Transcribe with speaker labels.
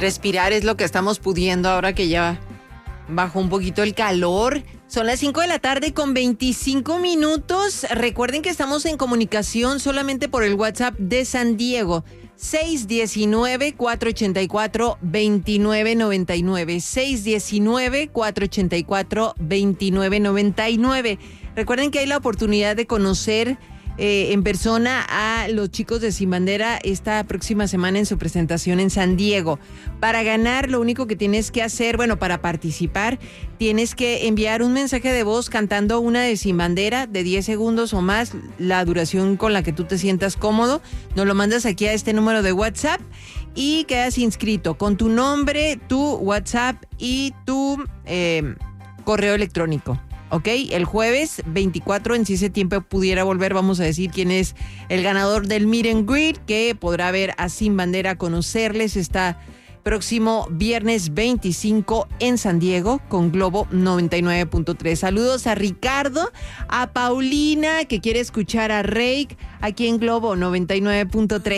Speaker 1: respirar es lo que estamos pudiendo ahora que ya bajó un poquito el calor. Son las 5 de la tarde con 25 minutos. Recuerden que estamos en comunicación solamente por el WhatsApp de San Diego. 619-484-2999. 619-484-2999. Recuerden que hay la oportunidad de conocer en persona a los chicos de Sin Bandera esta próxima semana en su presentación en San Diego. Para ganar, lo único que tienes que hacer, para participar, tienes que enviar un mensaje de voz cantando una de Sin Bandera de 10 segundos o más, la duración con la que tú te sientas cómodo. Nos lo mandas aquí a este número de WhatsApp y quedas inscrito con tu nombre, tu WhatsApp y tu correo electrónico. ¿Ok? El jueves 24, en Si ese tiempo pudiera volver, vamos a decir quién es el ganador del Meet and Greet, que podrá ver a Sin Bandera, conocerles. Está próximo viernes 25 en San Diego con Globo 99.3. Saludos a Ricardo, a Paulina, que quiere escuchar a Rake aquí en Globo 99.3.